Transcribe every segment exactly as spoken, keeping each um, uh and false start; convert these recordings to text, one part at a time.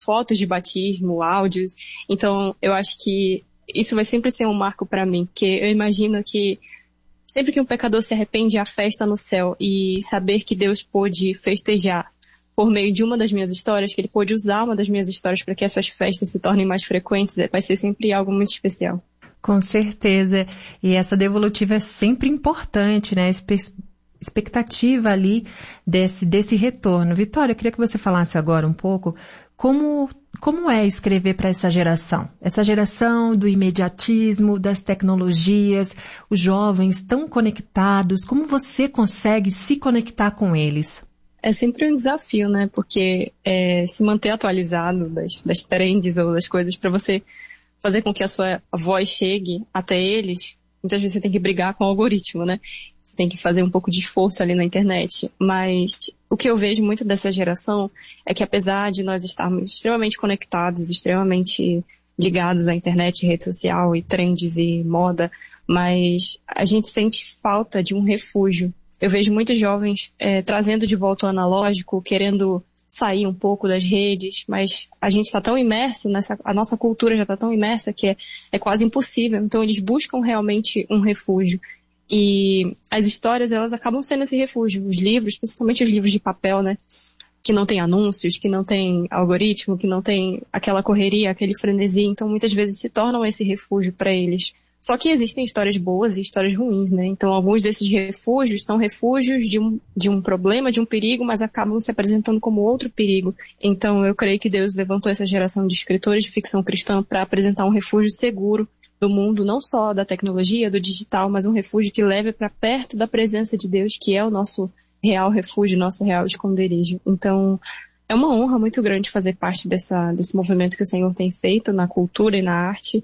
fotos de batismo, áudios. Então, eu acho que isso vai sempre ser um marco para mim, porque eu imagino que sempre que um pecador se arrepende, há festa no céu, e saber que Deus pôde festejar por meio de uma das minhas histórias, que ele pôde usar uma das minhas histórias para que essas festas se tornem mais frequentes, vai ser sempre algo muito especial. Com certeza. E essa devolutiva é sempre importante, né? Espe- expectativa ali desse, desse retorno. Vitória, eu queria que você falasse agora um pouco como, como é escrever para essa geração. Essa geração do imediatismo, das tecnologias, os jovens tão conectados. Como você consegue se conectar com eles? É sempre um desafio, né? Porque é, se manter atualizado das, das trends ou das coisas para você fazer com que a sua voz chegue até eles, muitas vezes você tem que brigar com o algoritmo, né? Você tem que fazer um pouco de esforço ali na internet. Mas o que eu vejo muito dessa geração é que apesar de nós estarmos extremamente conectados, extremamente ligados à internet, rede social e trends e moda, mas a gente sente falta de um refúgio. Eu vejo muitos jovens é, trazendo de volta o analógico, querendo sair um pouco das redes, mas a gente está tão imerso nessa, a nossa cultura já está tão imersa que é, é quase impossível. Então eles buscam realmente um refúgio. E as histórias, elas acabam sendo esse refúgio. Os livros, principalmente os livros de papel, né? Que não tem anúncios, que não tem algoritmo, que não tem aquela correria, aquele frenesi. Então muitas vezes se tornam esse refúgio para eles. Só que existem histórias boas e histórias ruins, né? Então alguns desses refúgios são refúgios de um, de um problema, de um perigo, mas acabam se apresentando como outro perigo. Então eu creio que Deus levantou essa geração de escritores de ficção cristã para apresentar um refúgio seguro do mundo, não só da tecnologia, do digital, mas um refúgio que leve para perto da presença de Deus, que é o nosso real refúgio, nosso real esconderijo. Então é uma honra muito grande fazer parte dessa, desse movimento que o Senhor tem feito na cultura e na arte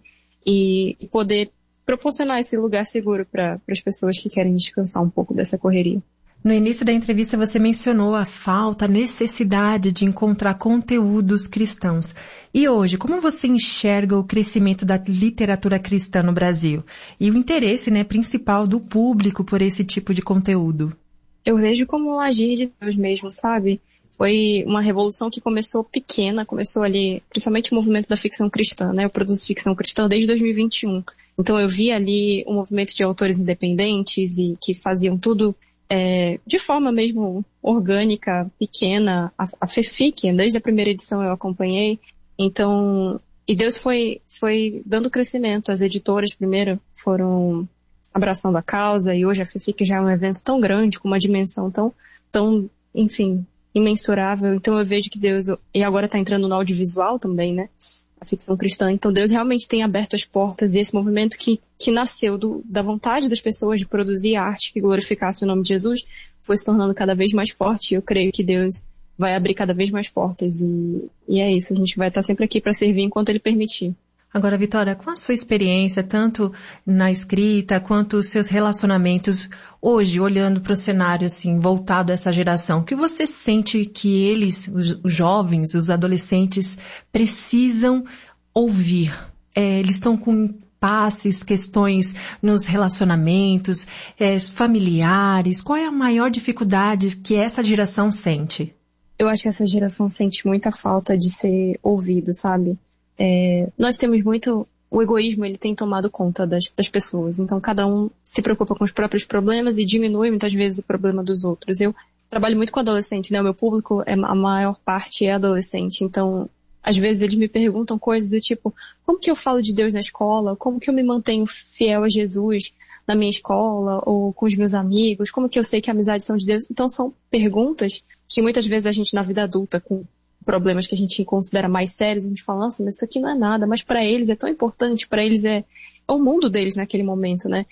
e poder proporcionar esse lugar seguro para as pessoas que querem descansar um pouco dessa correria. No início da entrevista você mencionou a falta, a necessidade de encontrar conteúdos cristãos. E hoje, como você enxerga o crescimento da literatura cristã no Brasil? E o interesse, né, principal do público por esse tipo de conteúdo? Eu vejo como um agir de Deus mesmo, sabe? Foi uma revolução que começou pequena, começou ali, principalmente o movimento da ficção cristã, né? Eu produzo ficção cristã desde dois mil e vinte e um. Então eu vi ali um movimento de autores independentes e que faziam tudo é, de forma mesmo orgânica, pequena. A, a FEFIC, desde a primeira edição eu acompanhei. Então, e Deus foi, foi dando crescimento. As editoras primeiro foram abraçando a causa e hoje a FEFIC já é um evento tão grande, com uma dimensão tão, tão, enfim, imensurável. Então eu vejo que Deus, e agora está entrando no audiovisual também, né? A ficção cristã. Então Deus realmente tem aberto as portas e esse movimento que, que nasceu do, da vontade das pessoas de produzir arte que glorificasse o nome de Jesus foi se tornando cada vez mais forte e eu creio que Deus vai abrir cada vez mais portas e, e é isso, a gente vai estar sempre aqui para servir enquanto Ele permitir. Agora, Vitória, com a sua experiência, tanto na escrita quanto os seus relacionamentos, hoje, olhando para o cenário assim, voltado a essa geração, o que você sente que eles, os, os jovens, os adolescentes, precisam ouvir? É, eles estão com impasses, questões nos relacionamentos, é, familiares. Qual é a maior dificuldade que essa geração sente? Eu acho que essa geração sente muita falta de ser ouvido, sabe? É, nós temos muito, o egoísmo ele tem tomado conta das, das pessoas, então cada um se preocupa com os próprios problemas e diminui muitas vezes o problema dos outros. Eu trabalho muito com adolescente, né? O meu público, é, a maior parte é adolescente, então às vezes eles me perguntam coisas do tipo, como que eu falo de Deus na escola? Como que eu me mantenho fiel a Jesus na minha escola ou com os meus amigos? Como que eu sei que a amizade são de Deus? Então são perguntas que muitas vezes a gente na vida adulta, com problemas que a gente considera mais sérios, a gente fala, nossa, mas isso aqui não é nada, mas para eles é tão importante, para eles é, é o mundo deles naquele momento, né?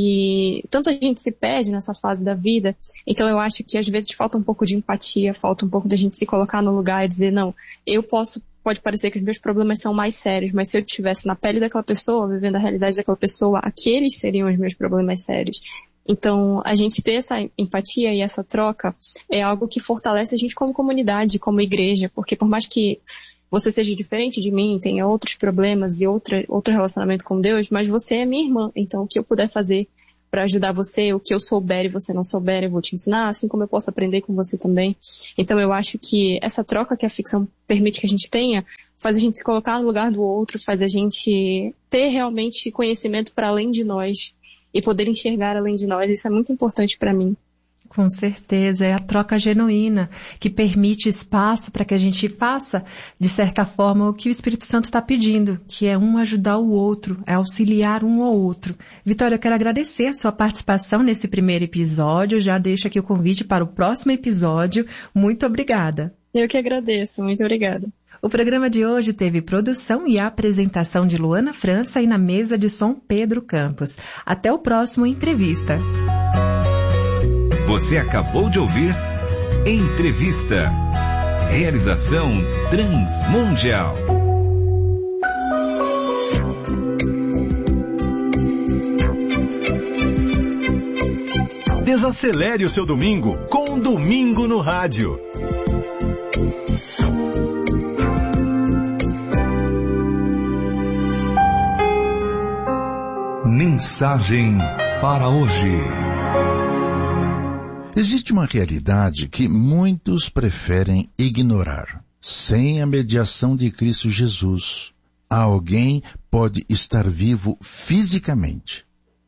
E tanto a gente se perde nessa fase da vida, então eu acho que às vezes falta um pouco de empatia, falta um pouco da gente se colocar no lugar e dizer, não, eu posso, pode parecer que os meus problemas são mais sérios, mas se eu estivesse na pele daquela pessoa, vivendo a realidade daquela pessoa, aqueles seriam os meus problemas sérios. Então, a gente ter essa empatia e essa troca é algo que fortalece a gente como comunidade, como igreja, porque por mais que você seja diferente de mim, tenha outros problemas e outra, outro relacionamento com Deus, mas você é minha irmã, então o que eu puder fazer para ajudar você, o que eu souber e você não souber, eu vou te ensinar, assim como eu posso aprender com você também. Então eu acho que essa troca que a ficção permite que a gente tenha, faz a gente se colocar no lugar do outro, faz a gente ter realmente conhecimento para além de nós e poder enxergar além de nós. Isso é muito importante para mim. Com certeza, é a troca genuína que permite espaço para que a gente faça, de certa forma, o que o Espírito Santo está pedindo, que é um ajudar o outro, é auxiliar um ao outro. Vitória, eu quero agradecer a sua participação nesse primeiro episódio, já deixo aqui o convite para o próximo episódio. Muito obrigada. Eu que agradeço, muito obrigada. O programa de hoje teve produção e apresentação de Luana França e na mesa de som Pedro Campos. Até o próximo Entrevista. Você acabou de ouvir Entrevista. Realização Transmundial. Desacelere o seu domingo com Domingo no Rádio. Mensagem para hoje. Existe uma realidade que muitos preferem ignorar. Sem a mediação de Cristo Jesus, alguém pode estar vivo fisicamente,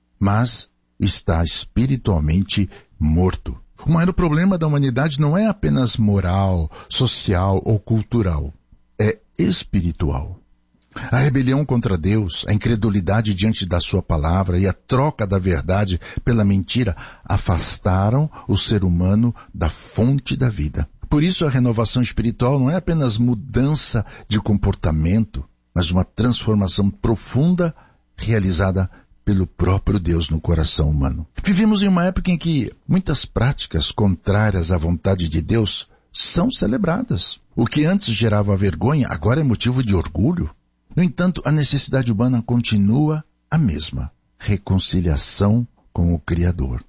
mas está espiritualmente morto. O maior problema da humanidade não é apenas moral, social ou cultural. É espiritual. A rebelião contra Deus, a incredulidade diante da sua palavra e a troca da verdade pela mentira afastaram o ser humano da fonte da vida. Por isso a renovação espiritual não é apenas mudança de comportamento, mas uma transformação profunda realizada pelo próprio Deus no coração humano. Vivemos em uma época em que muitas práticas contrárias à vontade de Deus são celebradas. O que antes gerava vergonha, agora é motivo de orgulho. No entanto, a necessidade humana continua a mesma: reconciliação com o Criador.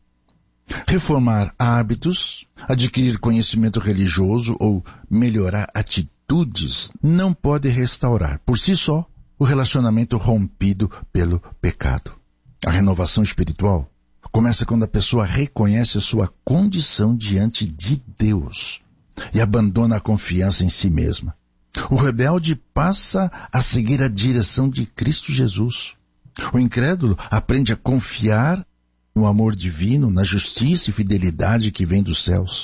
Reformar hábitos, adquirir conhecimento religioso ou melhorar atitudes não pode restaurar, por si só, o relacionamento rompido pelo pecado. A renovação espiritual começa quando a pessoa reconhece a sua condição diante de Deus e abandona a confiança em si mesma. O rebelde passa a seguir a direção de Cristo Jesus. O incrédulo aprende a confiar no amor divino, na justiça e fidelidade que vem dos céus.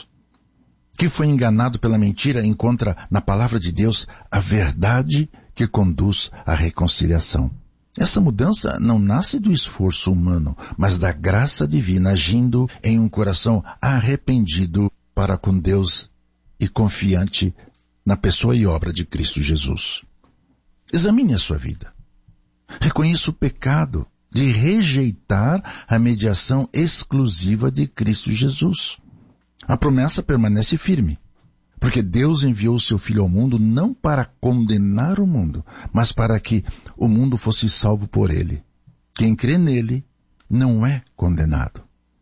Que foi enganado pela mentira encontra na palavra de Deus a verdade que conduz à reconciliação. Essa mudança não nasce do esforço humano, mas da graça divina agindo em um coração arrependido para com Deus e confiante na pessoa e obra de Cristo Jesus. Examine a sua vida. Reconheça o pecado de rejeitar a mediação exclusiva de Cristo Jesus. A promessa permanece firme, porque Deus enviou o seu Filho ao mundo não para condenar o mundo, mas para que o mundo fosse salvo por ele. Quem crê nele não é condenado.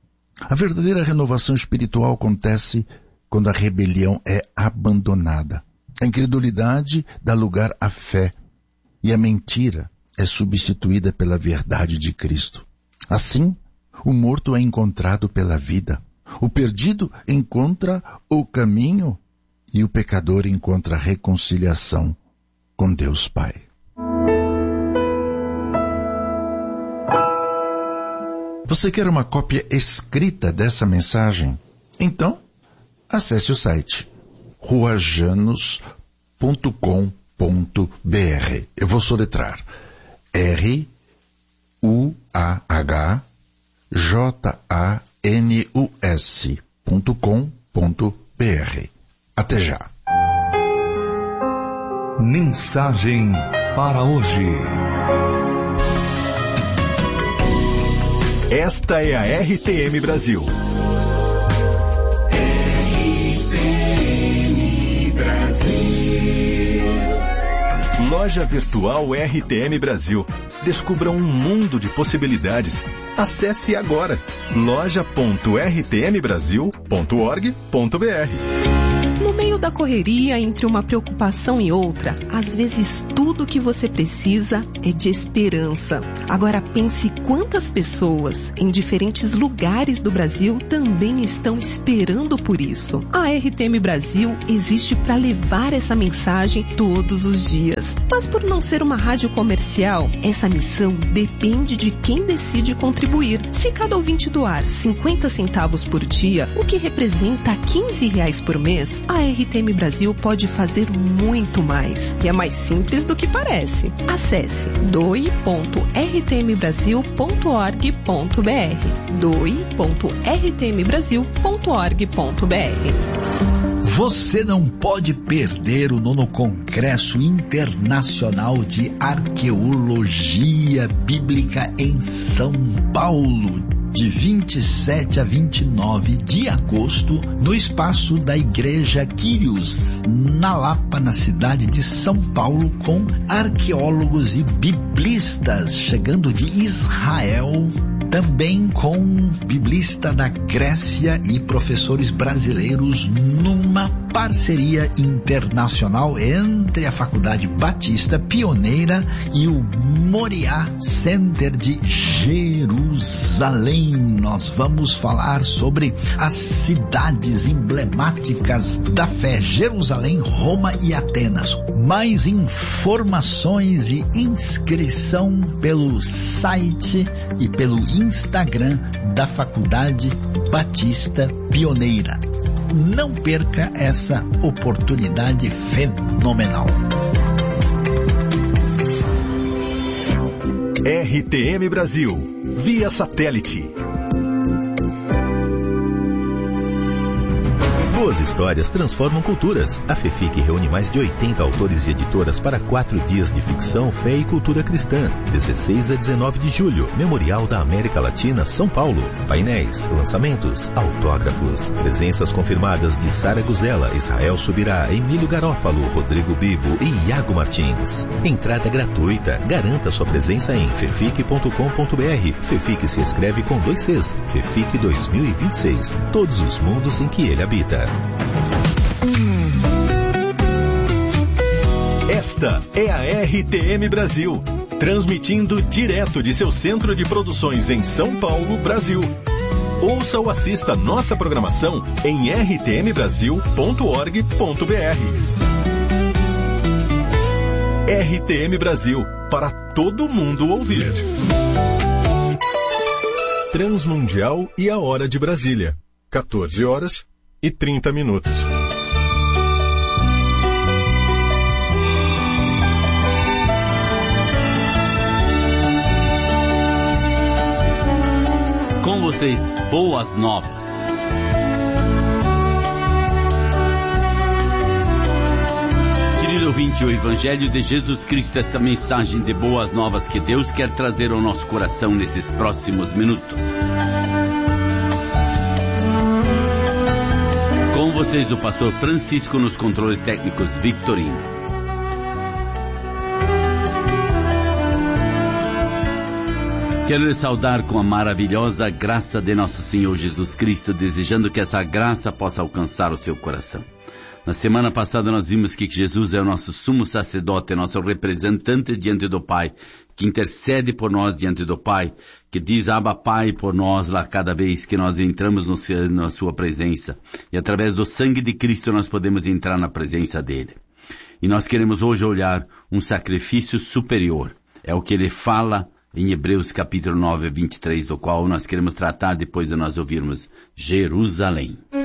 A verdadeira renovação espiritual acontece quando a rebelião é abandonada. A incredulidade dá lugar à fé e a mentira é substituída pela verdade de Cristo. Assim, o morto é encontrado pela vida, o perdido encontra o caminho e o pecador encontra reconciliação com Deus Pai. Você quer uma cópia escrita dessa mensagem? Então, acesse o site ruajanos ponto com ponto b r. Eu vou soletrar R U A H J A N U S ponto com ponto b r. Até já. Mensagem para hoje. Esta é a R T M Brasil. Loja Virtual R T M Brasil. Descubra um mundo de possibilidades. Acesse agora loja ponto r t m brasil ponto org ponto b r. No meio da da correria, entre uma preocupação e outra, às vezes tudo o que você precisa é de esperança. Agora pense quantas pessoas em diferentes lugares do Brasil também estão esperando por isso. A R T M Brasil existe para levar essa mensagem todos os dias. Mas por não ser uma rádio comercial, essa missão depende de quem decide contribuir. Se cada ouvinte doar cinquenta centavos por dia, o que representa quinze reais por mês, a R T M Brasil pode fazer muito mais. E é mais simples do que parece. Acesse doe ponto r t m brasil ponto org ponto b r doe ponto r t m brasil ponto org ponto b r. Você não pode perder o nono Congresso Internacional de Arqueologia Bíblica em São Paulo, de vinte e sete a vinte e nove de agosto, no espaço da Igreja Quírios, na Lapa, na cidade de São Paulo, com arqueólogos e biblistas chegando de Israel, também com biblista da Grécia e professores brasileiros, numa parceria internacional entre a Faculdade Batista Pioneira e o Moriá Center de Jerusalém. Nós vamos falar sobre as cidades emblemáticas da fé: Jerusalém, Roma e Atenas. Mais informações e inscrição pelo site e pelo Instagram da Faculdade Batista Pioneira. Não perca essa oportunidade fenomenal. R T M Brasil, via satélite. Boas histórias transformam culturas. A FEFIC reúne mais de oitenta autores e editoras para quatro dias de ficção, fé e cultura cristã. dezesseis a dezenove de julho, Memorial da América Latina, São Paulo. Painéis, lançamentos, autógrafos. Presenças confirmadas de Sara Guzela, Israel Subirá, Emílio Garófalo, Rodrigo Bibo e Iago Martins. Entrada gratuita. Garanta sua presença em fefic ponto com ponto b r. FEFIC se escreve com dois Cs. FEFIC dois mil e vinte e seis. Todos os mundos em que ele habita. Esta é a R T M Brasil, transmitindo direto de seu centro de produções em São Paulo, Brasil. Ouça ou assista nossa programação em r t m brasil ponto org ponto b r. R T M Brasil, para todo mundo ouvir. Transmundial e a hora de Brasília, quatorze horas e trinta minutos. Com vocês, boas novas. Querido ouvinte, o Evangelho de Jesus Cristo, esta mensagem de boas novas que Deus quer trazer ao nosso coração nesses próximos minutos. Com vocês, o pastor Francisco, nos controles técnicos, Victorino. Quero lhe saudar com a maravilhosa graça de nosso Senhor Jesus Cristo, desejando que essa graça possa alcançar o seu coração. Na semana passada nós vimos que Jesus é o nosso sumo sacerdote, nosso representante diante do Pai, que intercede por nós diante do Pai, que diz Abba Pai por nós lá cada vez que nós entramos no, na sua presença. E através do sangue de Cristo nós podemos entrar na presença dele. E nós queremos hoje olhar um sacrifício superior. É o que ele fala em Hebreus capítulo nove, vinte e três, do qual nós queremos tratar depois de nós ouvirmos Jerusalém.